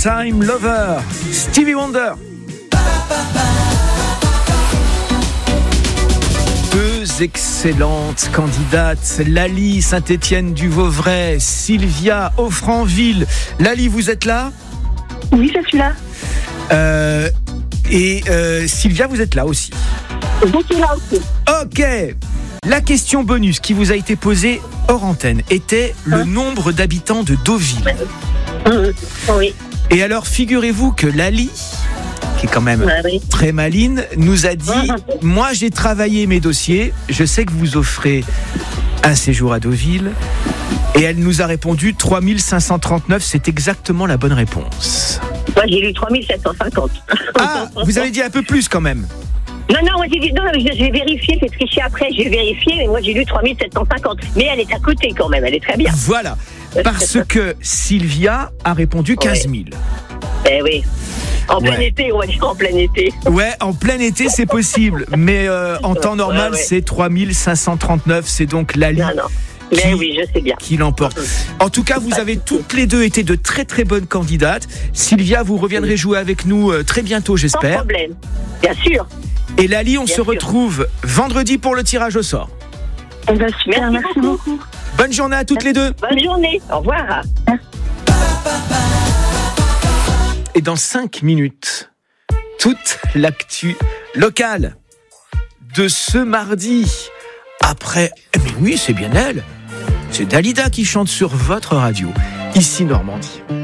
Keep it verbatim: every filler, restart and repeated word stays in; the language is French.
Part-Time Lover, Stevie Wonder. Deux excellentes candidates, Lali, Saint-Étienne-du-Vauvray, Sylvia, Offranville. Lali, vous êtes là ? Oui, je suis là. Euh, et euh, Sylvia, vous êtes là aussi. Je suis là aussi. Ok. La question bonus qui vous a été posée hors antenne était le hein nombre d'habitants de Deauville. Mmh, oui. Et alors, figurez-vous que Lali, qui est quand même ouais, oui. très maline, nous a dit Mmh. « Moi, j'ai travaillé mes dossiers, je sais que vous offrez un séjour à Deauville. » Et elle nous a répondu trois mille cinq cent trente-neuf, c'est exactement la bonne réponse. Moi, j'ai lu trois mille sept cent cinquante. Ah, vous avez dit un peu plus quand même. Non, non, moi j'ai dit, non, je, je vais vérifier, j'ai triché après, j'ai vérifié, mais moi j'ai lu trois mille sept cent cinquante. Mais elle est à côté quand même, elle est très bien. Voilà, parce que Sylvia a répondu quinze mille. Ouais. Eh oui. En ouais. plein été, on va dire en plein été. Ouais, en plein été c'est possible, mais euh, en temps normal ouais, ouais. c'est trois mille cinq cent trente-neuf, c'est donc Lali. Non, non. Mais qui, oui, je sais bien. Qui l'emporte. En tout cas, vous avez toutes les deux été de très très bonnes candidates. Sylvia, vous reviendrez jouer avec nous très bientôt, j'espère. Sans problème, bien sûr. Et Lali, on bien se sûr. retrouve vendredi pour le tirage au sort. Eh ben, super, merci, merci beaucoup. beaucoup. Bonne journée à toutes les deux. Bonne journée, au revoir. Et dans cinq minutes, toute l'actu locale de ce mardi. Après, mais oui, c'est bien elle. C'est Dalida qui chante sur votre radio, ici Normandie.